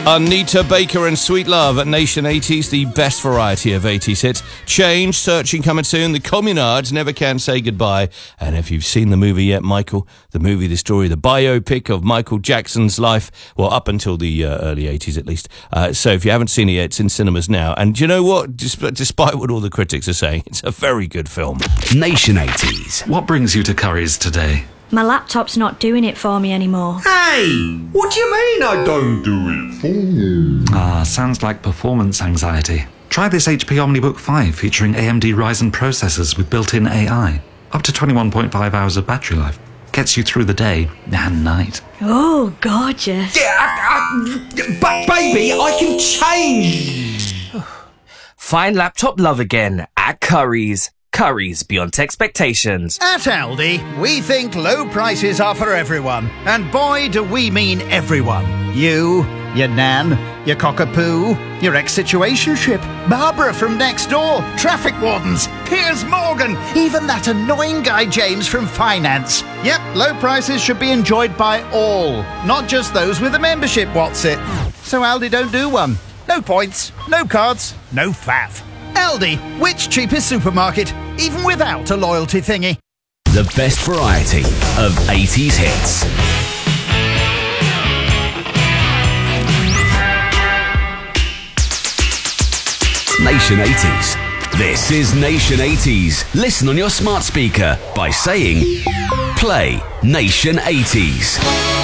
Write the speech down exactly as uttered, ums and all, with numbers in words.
Anita Baker and Sweet Love at Nation eighties, the best variety of eighties hits. Change, Searching coming soon. The Communards, Never Can Say Goodbye. And if you've seen the movie yet, Michael, the movie, the story, the biopic of Michael Jackson's life, well, up until the uh, early eighties at least. Uh, so if you haven't seen it yet, it's in cinemas now. And do you know what? Despite, despite what all the critics are saying, it's a very good film. Nation eighties. What brings you to Curry's today? My laptop's not doing it for me anymore. Hey! What do you mean I don't do it for you? Ah, sounds like performance anxiety. Try this H P OmniBook five featuring A M D Ryzen processors with built-in A I. Up to twenty-one point five hours of battery life. Gets you through the day and night. Oh, gorgeous. Yeah, I, I, but baby, I can change! Find laptop love again at Curry's. Curry's beyond expectations. At Aldi, we think low prices are for everyone. And boy, do we mean everyone. You, your nan, your cockapoo, your ex-situationship, Barbara from next door, traffic wardens, Piers Morgan, even that annoying guy James from finance. Yep, low prices should be enjoyed by all, not just those with a membership, what's it? So Aldi don't do one. No points, no cards, no faff. Aldi, which cheapest supermarket, even without a loyalty thingy. The best variety of eighties hits. Nation eighties. This is Nation eighties. Listen on your smart speaker by saying, play Nation eighties.